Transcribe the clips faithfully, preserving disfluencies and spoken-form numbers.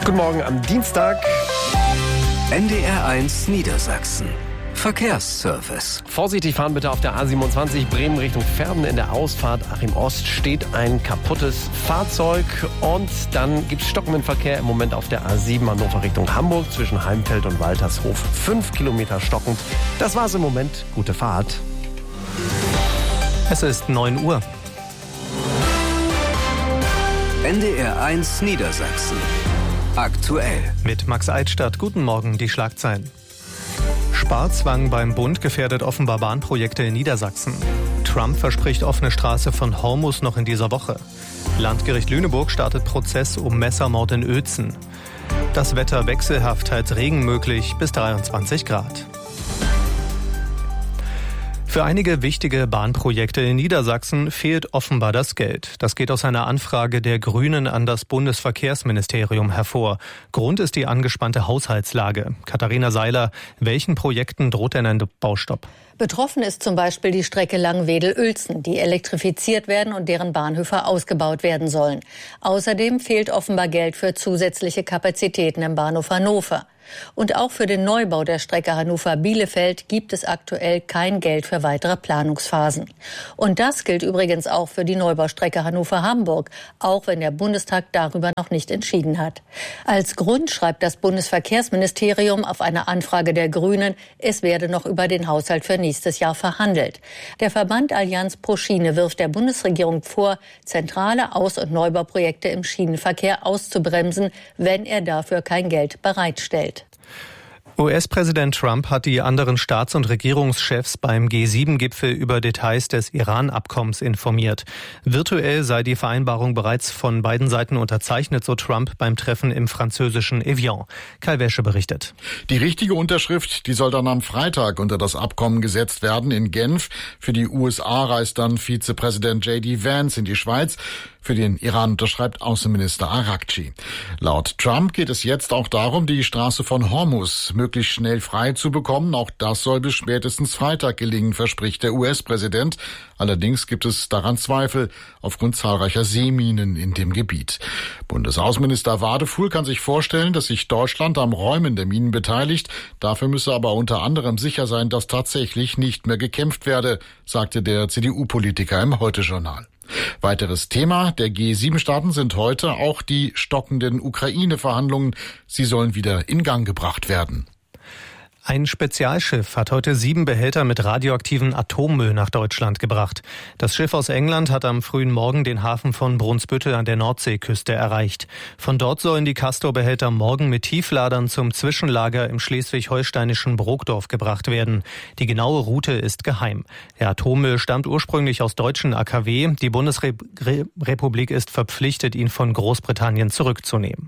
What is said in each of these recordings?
Guten Morgen am Dienstag. N D R eins Niedersachsen. Verkehrsservice. Vorsichtig fahren bitte auf der A siebenundzwanzig Bremen Richtung Verden. In der Ausfahrt Achim Ost steht ein kaputtes Fahrzeug. Und dann gibt es stockenden Verkehr im Moment auf der A sieben Hannover Richtung Hamburg zwischen Heimfeld und Waltershof. Fünf Kilometer stockend. Das war's im Moment. Gute Fahrt. Es ist neun Uhr. N D R eins Niedersachsen. Aktuell. Mit Max Eitstadt. Guten Morgen, die Schlagzeilen. Sparzwang beim Bund gefährdet offenbar Bahnprojekte in Niedersachsen. Trump verspricht offene Straße von Hormus noch in dieser Woche. Landgericht Lüneburg startet Prozess um Messermord in Uelzen. Das Wetter wechselhaft, teils Regen möglich, bis dreiundzwanzig Grad. Für einige wichtige Bahnprojekte in Niedersachsen fehlt offenbar das Geld. Das geht aus einer Anfrage der Grünen an das Bundesverkehrsministerium hervor. Grund ist die angespannte Haushaltslage. Katharina Seiler, welchen Projekten droht denn ein Baustopp? Betroffen ist zum Beispiel die Strecke Langwedel-Uelzen, die elektrifiziert werden und deren Bahnhöfe ausgebaut werden sollen. Außerdem fehlt offenbar Geld für zusätzliche Kapazitäten im Bahnhof Hannover. Und auch für den Neubau der Strecke Hannover-Bielefeld gibt es aktuell kein Geld für weitere Planungsphasen. Und das gilt übrigens auch für die Neubaustrecke Hannover-Hamburg, auch wenn der Bundestag darüber noch nicht entschieden hat. Als Grund schreibt das Bundesverkehrsministerium auf eine Anfrage der Grünen, es werde noch über den Haushalt für nächstes Jahr verhandelt. Der Verband Allianz pro Schiene wirft der Bundesregierung vor, zentrale Aus- und Neubauprojekte im Schienenverkehr auszubremsen, wenn er dafür kein Geld bereitstellt. U S-Präsident Trump hat die anderen Staats- und Regierungschefs beim G sieben Gipfel über Details des Iran-Abkommens informiert. Virtuell sei die Vereinbarung bereits von beiden Seiten unterzeichnet, so Trump beim Treffen im französischen Evian. Kai Wäsche berichtet. Die richtige Unterschrift, die soll dann am Freitag unter das Abkommen gesetzt werden in Genf. Für die U S A reist dann Vizepräsident J D Vance in die Schweiz. Für den Iran unterschreibt Außenminister Araghchi. Laut Trump geht es jetzt auch darum, die Straße von Hormus möglichst schnell frei zu bekommen. Auch das soll bis spätestens Freitag gelingen, verspricht der U S-Präsident. Allerdings gibt es daran Zweifel aufgrund zahlreicher Seeminen in dem Gebiet. Bundesaußenminister Wadefuhl kann sich vorstellen, dass sich Deutschland am Räumen der Minen beteiligt. Dafür müsse aber unter anderem sicher sein, dass tatsächlich nicht mehr gekämpft werde, sagte der C D U-Politiker im Heute-Journal. Weiteres Thema der G sieben Staaten sind heute auch die stockenden Ukraine-Verhandlungen. Sie sollen wieder in Gang gebracht werden. Ein Spezialschiff hat heute sieben Behälter mit radioaktivem Atommüll nach Deutschland gebracht. Das Schiff aus England hat am frühen Morgen den Hafen von Brunsbüttel an der Nordseeküste erreicht. Von dort sollen die Castor-Behälter morgen mit Tiefladern zum Zwischenlager im schleswig-holsteinischen Brokdorf gebracht werden. Die genaue Route ist geheim. Der Atommüll stammt ursprünglich aus deutschen A K W. Die Bundesrepublik ist verpflichtet, ihn von Großbritannien zurückzunehmen.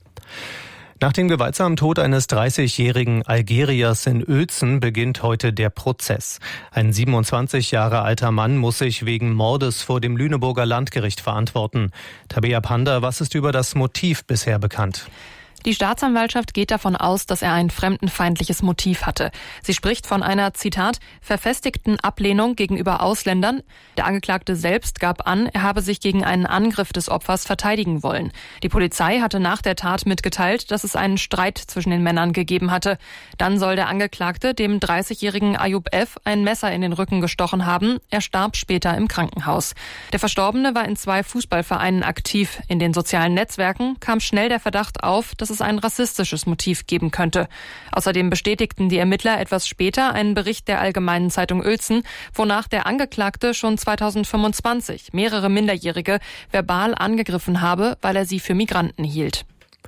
Nach dem gewaltsamen Tod eines dreißigjährigen Algeriers in Uelzen beginnt heute der Prozess. Ein siebenundzwanzig Jahre alter Mann muss sich wegen Mordes vor dem Lüneburger Landgericht verantworten. Tabea Panda, was ist über das Motiv bisher bekannt? Die Staatsanwaltschaft geht davon aus, dass er ein fremdenfeindliches Motiv hatte. Sie spricht von einer, Zitat, verfestigten Ablehnung gegenüber Ausländern. Der Angeklagte selbst gab an, er habe sich gegen einen Angriff des Opfers verteidigen wollen. Die Polizei hatte nach der Tat mitgeteilt, dass es einen Streit zwischen den Männern gegeben hatte. Dann soll der Angeklagte dem dreißigjährigen Ayub F. ein Messer in den Rücken gestochen haben. Er starb später im Krankenhaus. Der Verstorbene war in zwei Fußballvereinen aktiv. In den sozialen Netzwerken kam schnell der Verdacht auf, dass es ein rassistisches Motiv geben könnte. Außerdem bestätigten die Ermittler etwas später einen Bericht der Allgemeinen Zeitung Uelzen, wonach der Angeklagte schon zweitausendfünfundzwanzig mehrere Minderjährige verbal angegriffen habe, weil er sie für Migranten hielt.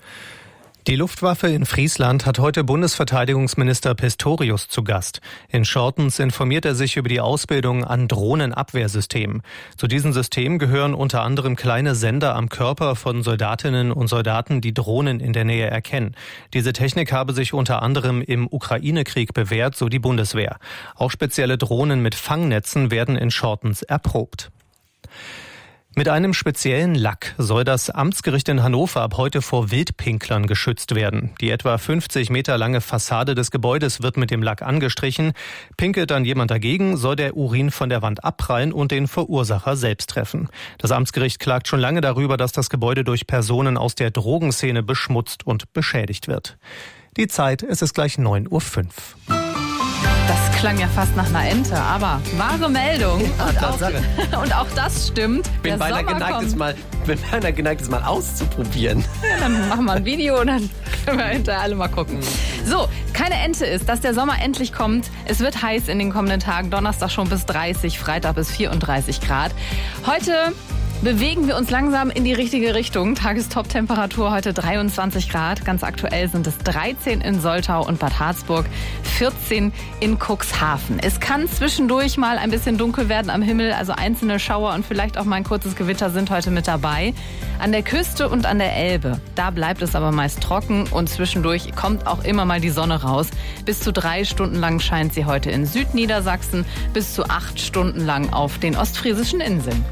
Die Luftwaffe in Friesland hat heute Bundesverteidigungsminister Pistorius zu Gast. In Schortens informiert er sich über die Ausbildung an Drohnenabwehrsystemen. Zu diesen Systemen gehören unter anderem kleine Sender am Körper von Soldatinnen und Soldaten, die Drohnen in der Nähe erkennen. Diese Technik habe sich unter anderem im Ukraine-Krieg bewährt, so die Bundeswehr. Auch spezielle Drohnen mit Fangnetzen werden in Schortens erprobt. Mit einem speziellen Lack soll das Amtsgericht in Hannover ab heute vor Wildpinklern geschützt werden. Die etwa fünfzig Meter lange Fassade des Gebäudes wird mit dem Lack angestrichen. Pinkelt dann jemand dagegen, soll der Urin von der Wand abprallen und den Verursacher selbst treffen. Das Amtsgericht klagt schon lange darüber, dass das Gebäude durch Personen aus der Drogenszene beschmutzt und beschädigt wird. Die Zeit, es ist gleich neun Uhr fünf. Das klang ja fast nach einer Ente, aber wahre Meldung. Ja, und, auch, und auch das stimmt. Bin beinahe geneigt, es mal, bin beinahe geneigt, es mal auszuprobieren. Ja, dann machen wir ein Video und dann können wir hinterher alle mal gucken. So, keine Ente ist, dass der Sommer endlich kommt. Es wird heiß in den kommenden Tagen. Donnerstag schon bis dreißig, Freitag bis vierunddreißig Grad. Heute bewegen wir uns langsam in die richtige Richtung. Tagestop-Temperatur heute dreiundzwanzig Grad. Ganz aktuell sind es dreizehn in Soltau und Bad Harzburg, vierzehn in Cuxhaven. Es kann zwischendurch mal ein bisschen dunkel werden am Himmel, also einzelne Schauer und vielleicht auch mal ein kurzes Gewitter sind heute mit dabei. An der Küste und an der Elbe, da bleibt es aber meist trocken und zwischendurch kommt auch immer mal die Sonne raus. Bis zu drei Stunden lang scheint sie heute in Südniedersachsen, bis zu acht Stunden lang auf den ostfriesischen Inseln.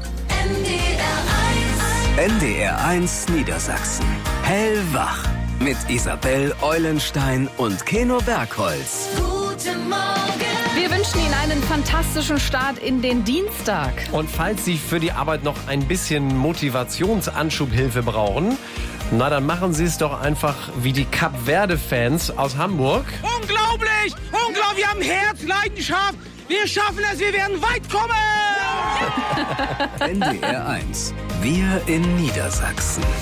N D R eins Niedersachsen. Hellwach. Mit Isabel Eulenstein und Keno Bergholz. Guten Morgen. Wir wünschen Ihnen einen fantastischen Start in den Dienstag. Und falls Sie für die Arbeit noch ein bisschen Motivationsanschubhilfe brauchen, na dann machen Sie es doch einfach wie die Kap-Verde-Fans aus Hamburg. Unglaublich! Unglaublich! Wir haben Herz, Leidenschaft! Wir schaffen es, wir werden weit kommen! N D R eins. Wir in Niedersachsen.